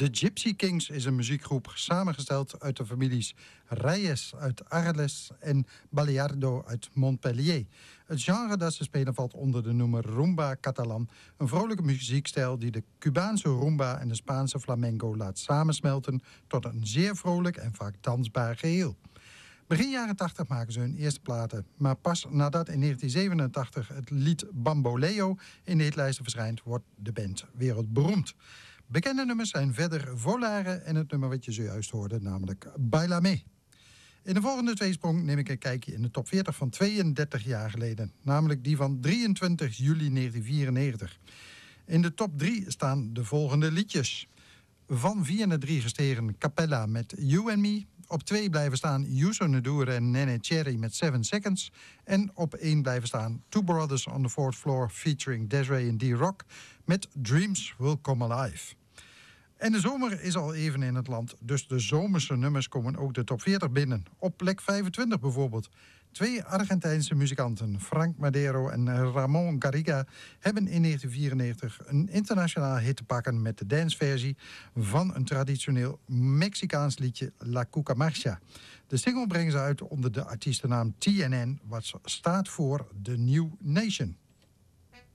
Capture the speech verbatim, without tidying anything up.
De Gypsy Kings is een muziekgroep samengesteld uit de families Reyes uit Arles en Baliardo uit Montpellier. Het genre dat ze spelen valt onder de noemer rumba catalan, een vrolijke muziekstijl die de Cubaanse rumba en de Spaanse flamenco laat samensmelten tot een zeer vrolijk en vaak dansbaar geheel. Begin jaren tachtig maken ze hun eerste platen, maar pas nadat in negentien zevenentachtig het lied Bamboleo in de hitlijsten verschijnt, wordt de band wereldberoemd. Bekende nummers zijn verder Volare en het nummer wat je zojuist hoorde, namelijk Bailame. In de volgende tweesprong neem ik een kijkje in de top veertig van tweeëndertig jaar geleden, namelijk die van drieëntwintig juli negentien vierennegentig. In de top drie staan de volgende liedjes. Van vier naar drie gestegen Capella met You and Me. Op twee blijven staan Yuso Nadure en Nene Cherry met Seven Seconds. En op één blijven staan Two Brothers on the Fourth Floor featuring Desiree en D-Rock met Dreams Will Come Alive. En de zomer is al even in het land, dus de zomerse nummers komen ook de top veertig binnen. Op plek vijfentwintig bijvoorbeeld. Twee Argentijnse muzikanten, Frank Madero en Ramon Garriga, hebben in negentien vierennegentig een internationaal hit te pakken met de danceversie van een traditioneel Mexicaans liedje La Cucaracha. De single brengen ze uit onder de artiestennaam T N N, wat staat voor The New Nation.